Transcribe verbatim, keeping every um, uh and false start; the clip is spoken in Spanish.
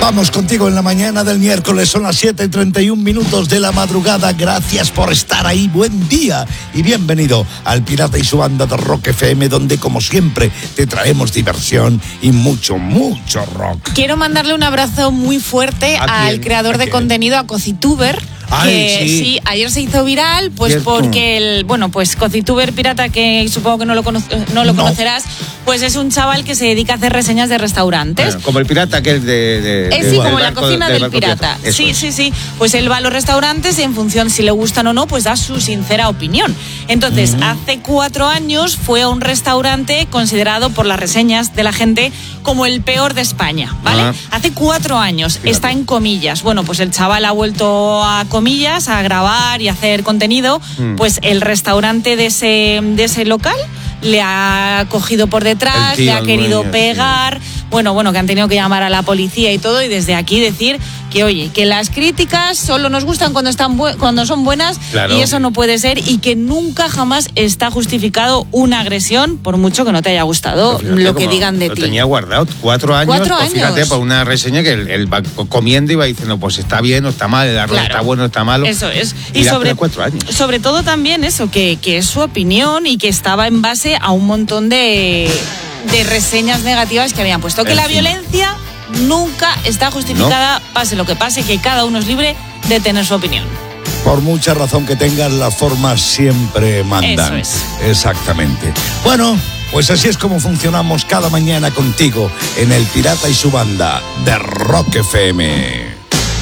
Vamos contigo en la mañana del miércoles, son las siete y treinta y un minutos de la madrugada. Gracias por estar ahí, buen día y bienvenido al Pirata y su banda de Rock F M, donde como siempre te traemos diversión y mucho, mucho rock. Quiero mandarle un abrazo muy fuerte al creador de contenido, a Cocituber. Ay, que sí. sí, ayer se hizo viral, pues Cierto. porque el, bueno, pues Cocituber Pirata, que supongo que no lo, cono- no lo No. conocerás, pues es un chaval que se dedica a hacer reseñas de restaurantes. Bueno, como el pirata que es de... de Eh, de- sí, del como la barco- cocina del, barco pirata. Eso Sí, es. sí, sí. Pues él va a los restaurantes y en función si le gustan o no, pues da su sincera opinión. Entonces, Mm. hace cuatro años fue a un restaurante considerado por las reseñas de la gente como el peor de España, ¿vale? Ah. Hace cuatro años. Fíjate. Está en comillas. Bueno, pues el chaval ha vuelto a comillas, a grabar y hacer contenido. Mm. Pues el restaurante de ese, de ese local le ha cogido por detrás, El tío, le ha el querido dueño, pegar. Bueno, bueno, que han tenido que llamar a la policía y todo, y desde aquí decir que, oye, que las críticas solo nos gustan cuando están bu- cuando son buenas, Claro. y eso no puede ser, y que nunca jamás está justificado una agresión, por mucho que no te haya gustado Pero fíjate lo que cómo digan de lo ti. tenía guardado cuatro años. Cuatro pues fíjate, años. por una reseña que él, él va comiendo y va diciendo, pues está bien o está mal, el arroz Claro. está bueno o está malo. Eso es. Y Y hace sobre, cuatro años. sobre todo también eso, que, que es su opinión y que estaba en base a un montón de, de reseñas negativas que habían puesto. Que la Encima. violencia nunca está justificada, pase lo que pase, que cada uno es libre de tener su opinión. Por mucha razón que tengas, las formas siempre mandan. Eso Exactamente. Bueno, pues así es como funcionamos cada mañana contigo en el Pirata y su banda de Rock F M.